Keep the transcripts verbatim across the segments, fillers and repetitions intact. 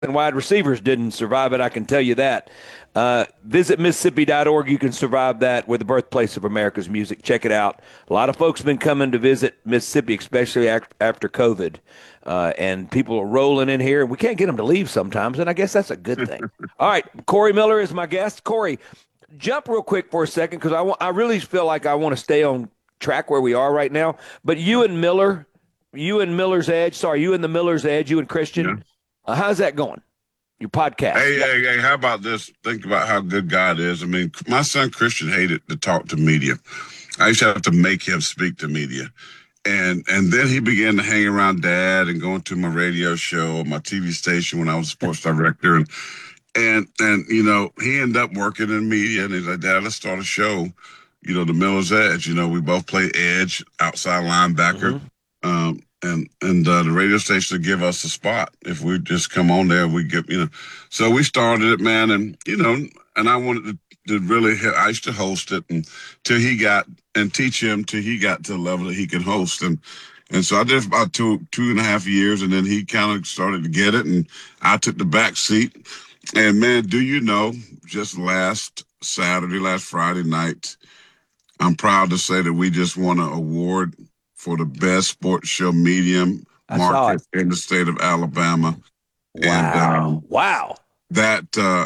and wide receivers didn't survive it. I can tell you that. Uh, visit Mississippi dot org. You can survive that. We're the birthplace of America's music. Check it out. A lot of folks have been coming to visit Mississippi, especially ac- after COVID. Uh, and people are rolling in here, and we can't get them to leave sometimes. And I guess that's a good thing. All right. Corey Miller is my guest. Corey, jump real quick for a second because I, wa- I really feel like I want to stay on track where we are right now. But you and Miller, you and Miller's Edge, sorry, you and the Miller's Edge, you and Yeah. Christian, uh, how's that going? Your podcast. Hey, Yeah. hey, hey, how about this? Think about how good God is. I mean, my son Christian hated to talk to media. I used to have to make him speak to media. And and then he began to hang around dad and going to my radio show, my T V station when I was a sports director. And and and you know, he ended up working in media and he's like, Dad, let's start a show. You know, the Miller's Edge. You know, we both play edge, outside linebacker. Hmm. Um, and and uh, the radio station would give us a spot if we just come on there. We get you know, so we started it, man, and you know, and I wanted to, to really. I used to host it and till he got and teach him till he got to the level that he can host and. And so I did about two two and a half years, and then he kind of started to get it, and I took the back seat. And man, do you know? Just last Saturday, last Friday night, I'm proud to say that we just won an award for the best sports show medium I saw it. market in the state of Alabama, and Wow. um, Wow. that uh,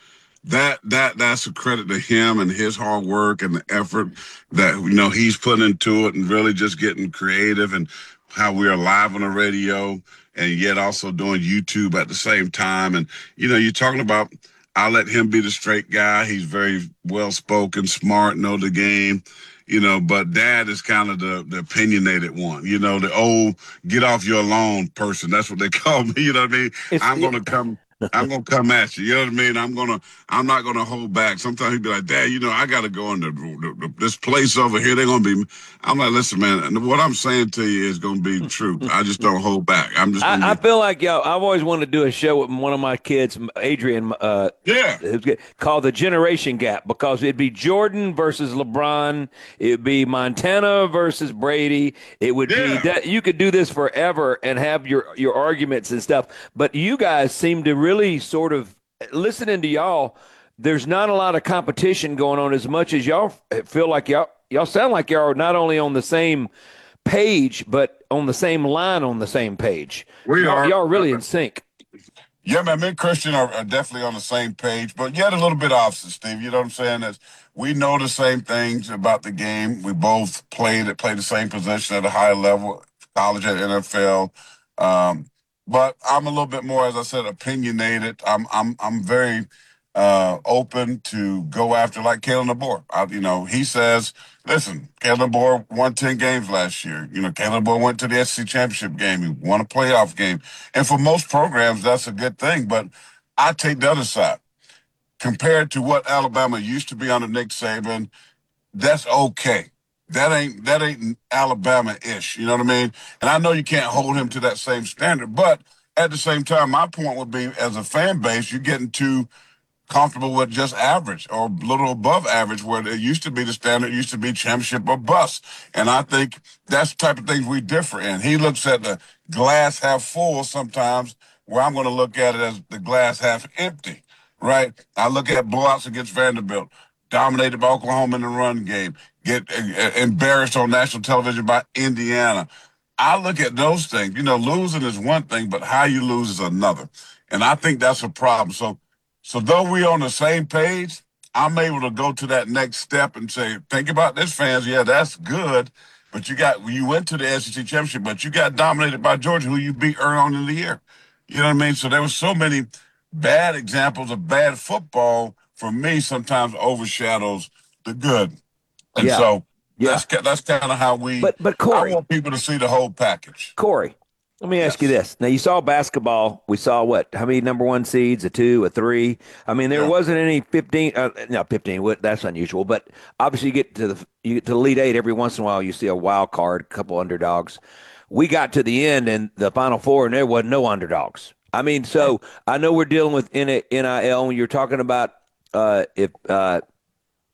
that that that's a credit to him and his hard work and the effort that you know he's put into it, and really just getting creative and how we are live on the radio and yet also doing YouTube at the same time. And you know, you're talking about. I let him be the straight guy. He's very well spoken, smart, know the game, you know. But Dad is kind of the, the opinionated one, you know, the old get off your lawn person. That's what they call me. You know what I mean? It's I'm yeah, gonna come. I'm gonna come at you. You know what I mean? I'm gonna. I'm not gonna hold back. Sometimes he'd be like, "Dad, you know, I got to go in the, the, the, this place over here. They're gonna be." I'm like, "Listen, man. What I'm saying to you is gonna be true. I just don't hold back. I'm just I, gonna I be." feel like y'all. I've always wanted to do a show with one of my kids, Adrian, uh, Yeah. who's get- called the Generation Gap, because it'd be Jordan versus LeBron, it'd be Montana versus Brady. It would be Yeah. that you could do this forever and have your your arguments and stuff. But you guys seem to really sort of listening to y'all. There's not a lot of competition going on as much as y'all feel like y'all y'all sound like y'all are not only on the same page, but on the same line on the same page. We Y'all, are. y'all are really in sync. Yeah, man, me and Christian are, are definitely on the same page, but yet a little bit opposite, Steve. You know what I'm saying? Is we know the same things about the game. We both played played the same position at a high level, college and N F L. Um, but I'm a little bit more, as I said, opinionated. I'm I'm I'm very uh, open to go after like Kalen DeBoer. I, you know, he says, listen, Kalen DeBoer won ten games last year. You know, Kalen DeBoer went to the S E C championship game. He won a playoff game. And for most programs, that's a good thing. But I take the other side. Compared to what Alabama used to be under Nick Saban, that's okay. That ain't that ain't Alabama-ish. You know what I mean? And I know you can't hold him to that same standard, but at the same time, my point would be, as a fan base, you're getting too comfortable with just average or a little above average, where it used to be the standard used to be championship or bust. And I think that's the type of things we differ in. He looks at the glass half full sometimes, where I'm going to look at it as the glass half empty, right? I look at blowouts against Vanderbilt, dominated by Oklahoma in the run game, get uh, embarrassed on national television by Indiana. I look at those things. You know, losing is one thing, but how you lose is another. And I think that's a problem. So so though we're on the same page, I'm able to go to that next step and say, think about this, fans. Yeah, that's good. But you got you went to the S E C championship, but you got dominated by Georgia, who you beat early on in the year. You know what I mean? So there was so many bad examples of bad football for me sometimes overshadows the good. And Yeah, so yeah. that's ki- that's kind of how we. But but I Corey, want people to see the whole package. Corey, let me ask you Yes. this. Now you saw basketball. We saw what? How many number one seeds? A two, a three. I mean, there Yeah. wasn't any fifteen. Uh, no, fifteen. what- That's unusual. But obviously, you get to the you get to the Elite Eight every once in a while. You see a wild card, a couple underdogs. We got to the end and the Final Four, and there wasn't no underdogs. I mean, Right. so I know we're dealing with N I L, and you're talking about uh, if uh,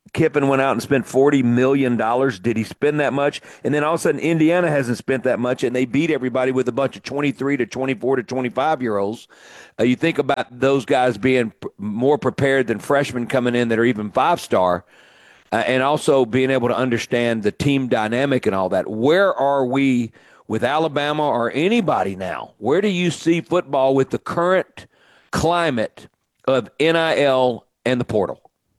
Kiffin went out and spent forty million dollars. Did he spend that much? And then all of a sudden, Indiana hasn't spent that much, and they beat everybody with a bunch of twenty-three to twenty-four to twenty-five year olds. Uh, you think about those guys being p- more prepared than freshmen coming in that are even five star, uh, and also being able to understand the team dynamic and all that. Where are we with Alabama or anybody now? Where do you see football with the current climate of N I L and the portal?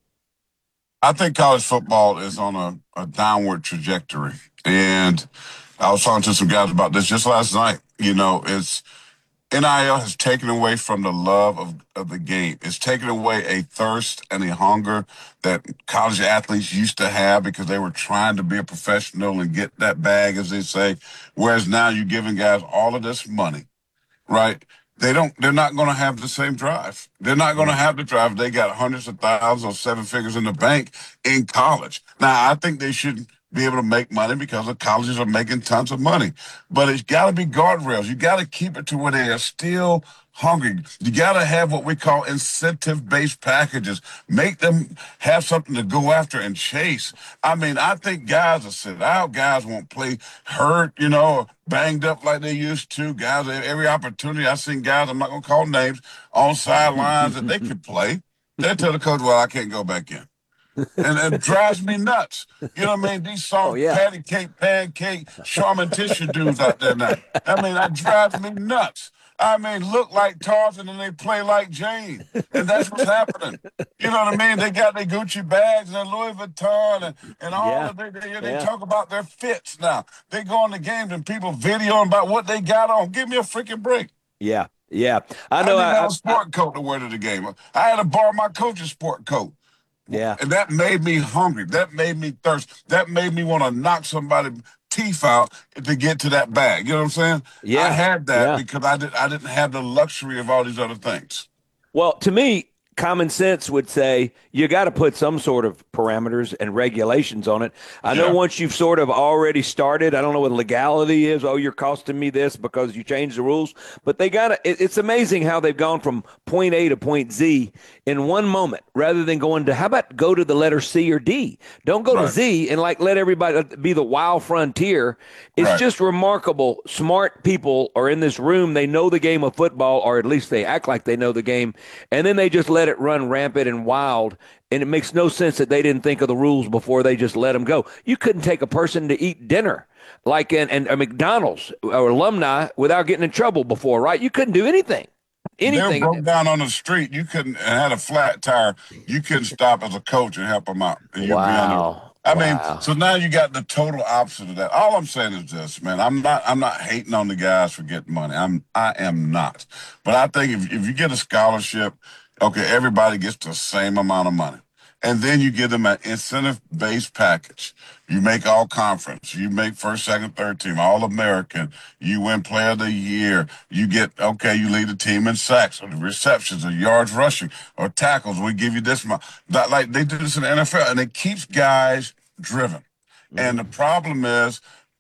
I think college football is on a, a downward trajectory. And I was talking to some guys about this just last night. You know, it's N I L has taken away from the love of, of the game. It's taken away a thirst and a hunger that college athletes used to have because they were trying to be a professional and get that bag, as they say. Whereas now you're giving guys all of this money, right? They don't. They're not going to have the same drive. They're not going to have the drive. They got hundreds of thousands or seven figures in the bank in college. Now, I think they should be able to make money because the colleges are making tons of money. But it's got to be guardrails. You got to keep it to where they are still hungry. You got to have what we call incentive-based packages. Make them have something to go after and chase. I mean, I think guys will sit out. Guys won't play hurt, you know, banged up like they used to. Guys, every opportunity, I've seen guys, I'm not going to call names, on sidelines that they could play. They tell the coach, well, I can't go back in. And it drives me nuts. You know what I mean? These Oh, soft yeah. patty cake, pancake, Charmin tissue dudes out there now. I mean, that drives me nuts. I mean, look like Tarzan and they play like Jane. And that's what's happening. You know what I mean? They got their Gucci bags and their Louis Vuitton and, and all Yeah. of they, they, they Yeah. talk about their fits now. They go on the games and people videoing about what they got on. Give me a freaking break. Yeah. Yeah. I I know. didn't I, have I, a sport coat to wear to the game. I had to borrow my coach's sport coat. yeah. And that made me hungry. That made me thirst. That made me want to knock somebody's teeth out to get to that bag. You know what I'm saying? Yeah. I had that Yeah. because I did I didn't have the luxury of all these other things. Well, to me, common sense would say you got to put some sort of parameters and regulations on it. I know Yeah. once you've sort of already started, I don't know what legality is. Oh, you're costing me this because you changed the rules. But they got to, it, it's amazing how they've gone from point A to point Z in one moment rather than going to, how about go to the letter C or D? Don't go to Right. Z and like let everybody be the wild frontier. It's Right. just remarkable. Smart people are in this room. They know the game of football, or at least they act like they know the game. And then they just let it run rampant and wild. And it makes no sense that they didn't think of the rules before they just let them go. You couldn't take a person to eat dinner like in, in a McDonald's or alumni without getting in trouble before, right? You couldn't do anything. They were Anything. broke down on the street. You couldn't and had a flat tire. You couldn't stop as a coach and help them out. And you'd be on the. Wow. I mean, Wow. so now you got the total opposite of that. All I'm saying is this, man. I'm not. I'm not hating on the guys for getting money. I'm. I am not. But I think if if you get a scholarship, okay, everybody gets the same amount of money, and then you give them an incentive-based package. You make all conference. You make first, second, third team, all American. You win player of the year. You get, okay, you lead the team in sacks or receptions or yards rushing or tackles. We give you this amount. That, like they do this in the N F L, and it keeps guys driven. And the problem is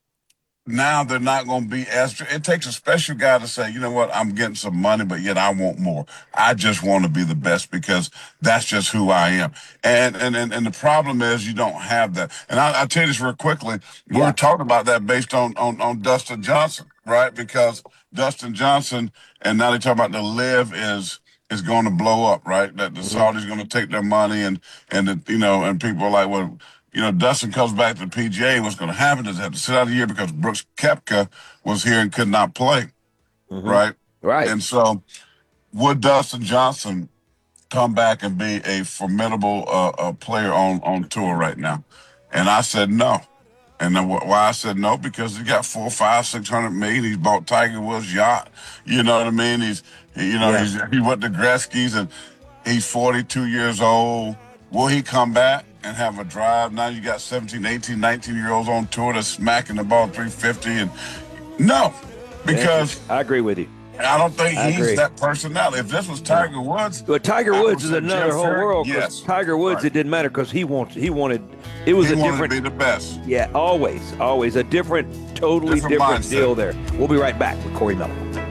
now they're not going to be as. It takes a special guy to say, you know what, I'm getting some money, but yet I want more. I just want to be the best because that's just who I am. And and and, and the problem is you don't have that. And I, I'll tell you this real quickly. We Yeah. were talking about that based on, on, on Dustin Johnson, right? Because Dustin Johnson, and now they talk about the live is is going to blow up, right? That the Mhm. Saudis going to take their money and and the, you know, and people are like, well, you know, Dustin comes back to the P G A. What's going to happen is they have to sit out a year because Brooks Koepka was here and could not play, Mhm. right? Right. And so, would Dustin Johnson come back and be a formidable uh, uh, player on on tour right now? And I said no. And then wh- why I said no? Because he got four, five, six hundred million. He's bought Tiger Woods' yacht. You know what I mean? He's, he- you know, Yeah. he's he went to Gretzky's and he's forty-two years old. Will he come back and have a drive? Now you got seventeen, eighteen, nineteen year olds on tour that's smacking the ball three fifty. And no, because I agree with you. I don't think I he's agree. that personality. If this was Tiger Woods, But Tiger I would Woods is say another Jeff whole Ferry, world. 'Cause yes. Tiger Woods, Right. it didn't matter because he wants he wanted it was He a wanted different to be the best. yeah, always, always a different, totally Different different mindset. deal there. We'll be right back with Corey Miller.